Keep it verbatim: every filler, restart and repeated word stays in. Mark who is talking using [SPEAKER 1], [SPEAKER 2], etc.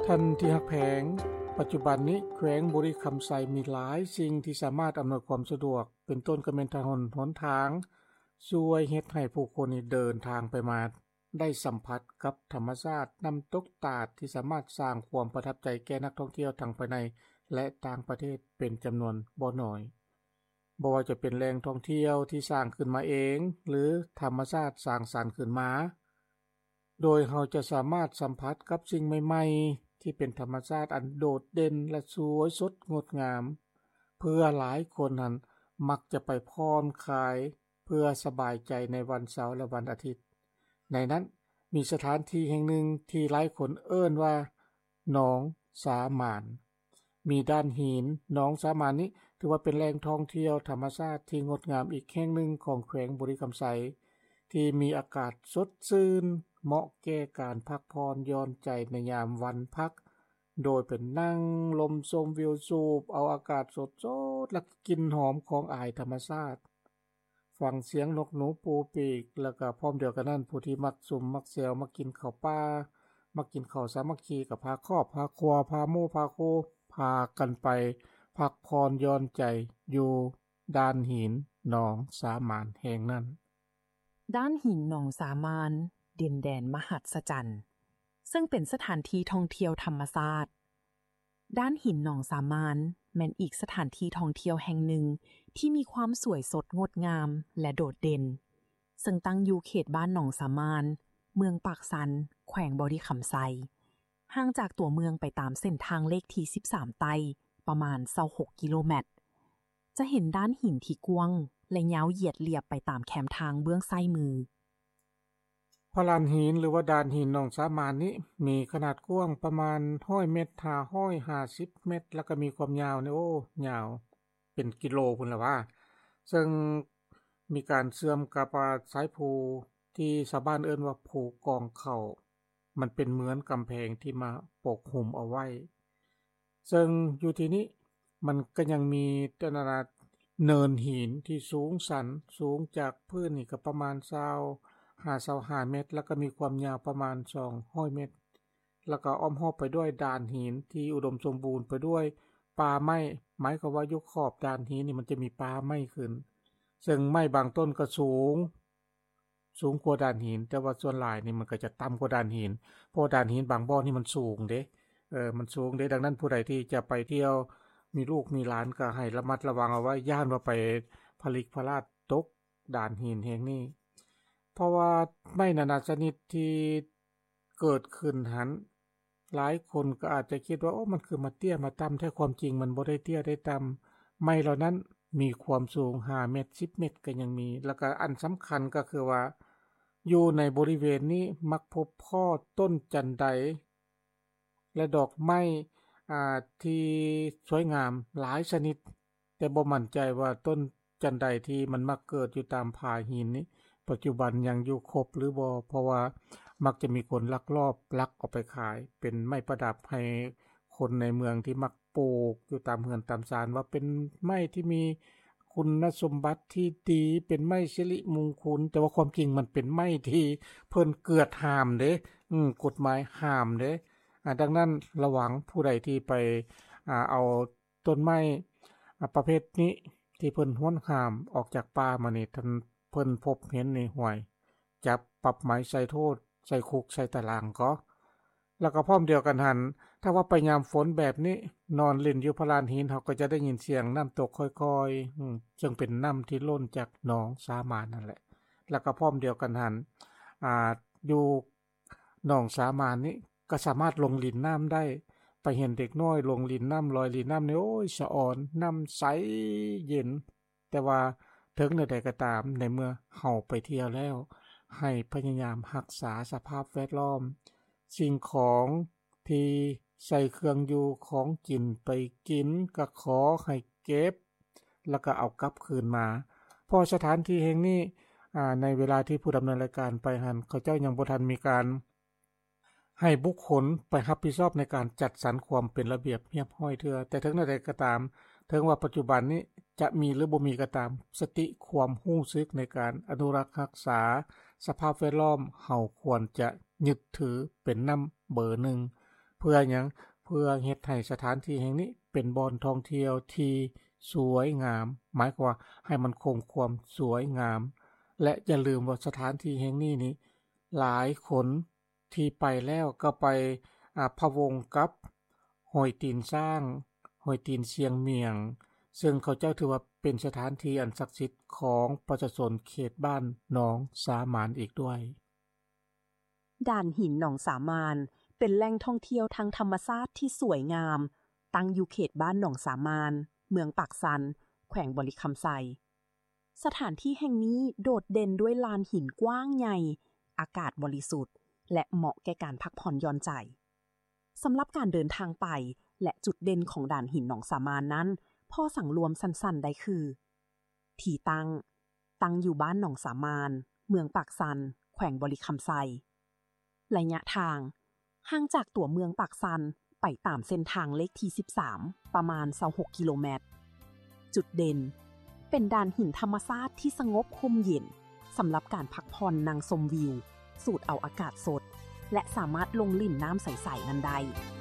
[SPEAKER 1] ท่านที่ฮักแพงปัจจุบันนี้แขวงบุรีคำไซมีหลายสิ่งที่สามารถอำนวยความสะดวกเป็นต้นก็แม่นถนนหนทางช่วยเฮ็ดให้ผู้คนนี่เดินทางไปมาได้สัมผัสกับธรรมชาติน้ำตกตาดที่สามารถสร้างความประทับใจแก่นักท่องเที่ยวทั้งภายในและต่างประเทศเป็นจำนวนบ่น้อยบ่ว่าจะเป็นแหล่งท่องเที่ยวที่สร้างขึ้นมาเองหรือธรรมชาติสร้างสรรค์ขึ้นมาโดยเราจะสามารถสัมผัสกับสิ่งใหม่ๆที่เป็นธรรมชาติอันโดดเด่นและสวยสดงดงามเพื่อหลายคนนั้นมักจะไปพรคลายเพื่อสบายใจในวันเสาร์และวันอาทิตย์ในนั้นมีสถานที่แห่งหนึ่งที่หลายคนเอิ้นว่าหนองสามานมีด้านหินหนองสามานนี้ถือว่าเป็นแหล่งท่องเที่ยวธรรมชาติที่งดงามอีกแห่งหนึ่งของแขวงบุรีคำไสที่มีอากาศสดชื่นเหมาะแก่การพักพรย้อนใจในยามวันพักโดยเป็นนั่งลมชมวิวสูบเอาอากาศสดๆและกลิ่นหอมของอายธรรมชาติฟังเสียงนกหนูปูปีกแล้วก็พร้อมเดียวกันนั้นผู้ที่มักสุมมักแซวมักกินข้าวปลามักกินข้าวสามัคคีกับพาครอบพาครัวพาหมู่พาโคพากันไปพักพรย้อนใจอยู่ด้านหินหนองสามานแห่งนั้น
[SPEAKER 2] ด้านหินหนองสามานดินแดนมหัศจรรย์ซึ่งเป็นสถานที่ท่องเที่ยวธรรมชาติด้านหินหนองสามานแม่นอีกสถานที่ท่องเที่ยวแห่งหนึ่งที่มีความสวยสดงดงามและโดดเด่นซึ่งตั้งอยู่เขตบ้านหนองสามานเมืองปากสันแขวงบริคำไซห่างจากตัวเมืองไปตามเส้นทางเลขที่สิบสามไตประมาณยี่สิบหกกิโลเมตรจะเห็นด้านหินที่กว้างและยาวเหยียดเรียบไปตามแคมทางเบื้องซ้ายมือ
[SPEAKER 1] พลานหินหรือว่าดานหินหนองสามานนี้มีขนาดกว้างประมาณหนึ่งร้อยเมตรถึงหนึ่งร้อยห้าสิบเมตรแล้วก็มีความยาวเนี่ยโอ้ยาวเป็นกิโลพุ่นล่ะว่าซึ่งมีการเชื่อมกับสายภูที่ชาวบ้านเอิ้นว่าภูกองเขามันเป็นเหมือนกำแพงที่มาปกหุ้มเอาไว้ซึ่งอยู่ที่นี้มันก็ยังมีตนาดเนินหินที่สูงสันสูงจากพื้นนี่ก็ประมาณยี่สิบ ห้าสิบห้าเมตรแล้วก็มีความยาวประมาณสองร้อยเมตรแล้วก็อ้อมรอบไปด้วยด่านหินที่อุดมสมบูรณ์ไปด้วยป่าไม้หมายความว่าอยู่ขอบด่านหินนี่มันจะมีป่าไม้ขึ้นซึ่งไม้บางต้นก็สูงสูงกว่าด่านหินแต่ว่าส่วนหลายนี่มันก็จะต่ำกว่าด่านหินเพราะด่านหินบางบ่อนี่มันสูงเด้เออมันสูงเด้ดังนั้นผู้ใดที่จะไปเที่ยวมีลูกมีหลานก็ให้ระมัดระวังเอาไว้ย่านว่าไปผลิกพลาดตกด่านหินแห่งนี้เพราะว่าไม้นานาชนิดที่เกิดขึ้นหันหลายคนก็อาจจะคิดว่าโอ้มันคือมาเตี้ยมาต่ำแท้ความจริงมันบ่ได้เตี้ยได้ต่ำไม้เหล่านั้นมีความสูงห้าเมตรสิบเมตรก็ยังมีแล้วก็อันสำคัญก็คือว่าอยู่ในบริเวณนี้มักพบพ่อต้นจันไดและดอกไม้อ่าที่สวยงามหลายชนิดแต่บ่มั่นใจว่าต้นจันไดที่มันมักเกิดอยู่ตามผาหินนี้ปัจจุบันยังอยู่ครบหรือบ่เพราะว่ามักจะมีคนลักลอบลักออกไปขายเป็นไม้ประดับให้คนในเมืองที่มักปลูกอยู่ตามเรือนตามศาลว่าเป็นไม้ที่มีคุณสมบัติที่ดีเป็นไม้สิริมงคลแต่ว่าความจริงมันเป็นไม้ที่เพิ่นเกือดห้ามเด้อืมกฎหมายห้ามเด้อ่าดังนั้นระวังผู้ใดที่ไปอ่าเอาต้นไม้อ่าประเภทนี้ที่เพิ่นห้วนห้ามออกจากป่ามานี่ท่านเพิ่นพบเห็นนี่ห่วยจับปรับหมายใส่โทษใส่คุกใส่ตารางก็แล้วก็พร้อมเดียวกันหันถ้าว่าไปยามฝนแบบนี้นอนเล่นอยู่พลานหินเฮาก็จะได้ยินเสียงน้ำตกค่อยๆอืมซึ่งเป็นน้ำที่ล้นจากหนองสามานนั่นแหละแล้วก็พร้อมเดียวกันหันอ่าอยู่หนองสามานนี้ก็สามารถลงเล่นน้ำได้ไปเห็นเด็กน้อยลงเล่นน้ำลอยเล่นน้ำนี่โอ้ยสะอ่อนน้ำใสเย็นแต่ว่าถึงในใดก็ตามในเมื่อเฮาไปเที่ยวแล้วให้พยายามรักษาสภาพแวดล้อมสิ่งของที่ใส่เครื่องอยู่ของกินไปกินก็ขอให้เก็บแล้วก็เอากลับคืนมาเพราะสถานที่แห่งนี้อ่าในเวลาที่ผู้ดำเนินรายการไปหันเขาเจ้ายังบ่ทันมีการให้บุคคลไปรับผิดชอบในการจัดสรรความเป็นระเบียบเรียบร้อยเทื่อแต่ถึงใดก็ตามถึงว่าปัจจุบันนี้จะมีหรือบ่มีก็ตามสติความรู้สึกในการอนุรักษ์รักษาสภาพแวดล้อมเฮาควรจะยึดถือเป็นนำเบอร์หนึ่งเพื่อหยังเพื่อเฮ็ดให้สถานที่แห่งนี้เป็นบ่อนท่องเที่ยวที่สวยงามหมายความว่าให้มันคงความสวยงามและอย่าลืมว่าสถานที่แห่งนี้นี้หลายคนที่ไปแล้วก็ไปอ่าพะวงกับห้อยตีนช้างห้อยตีนเสียงเมียงซึ่งเขาเจ้าถือว่าเป็นสถานที่อันศักดิ์สิทธิ์ของประชาชนเขตบ้านหนองสามานอีกด้วย
[SPEAKER 2] ด่านหินหนองสามานเป็นแหล่งท่องเที่ยวทางธรรมชาติที่สวยงามตั้งอยู่เขตบ้านหนองสามานเมืองปากซันแขวงบริคำไซสถานที่แห่งนี้โดดเด่นด้วยลานหินกว้างใหญ่อากาศบริสุทธิ์และเหมาะแก่การพักผ่อนหย่อนใจสำหรับการเดินทางไปและจุดเด่นของด่านหินหนองสามานนั้นพอสั่งรวมสั้นๆได้คือที่ตั้งตั้งอยู่บ้านหนองสามานเมืองปากซันแขวงบริคำไซระยะทางห่างจากตัวเมืองปากซันไปตามเส้นทางเลขที่สิบสามประมาณยี่สิบหกกิโลเมตรจุดเด่นเป็นด่านหินธรรมชาติที่สงบร่มเย็นสำหรับการพักผ่อนนั่งชมวิวสูดเอาอากาศสดและสามารถลงลิ่นน้ำใสๆนั้นได้